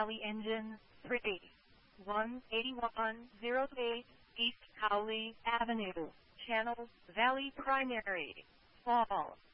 Valley Engine 3, 18108 East Cowley Avenue, Channel Valley Primary, Fall.